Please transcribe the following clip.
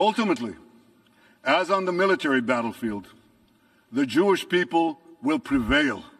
Ultimately, as on the military battlefield, the Jewish people will prevail.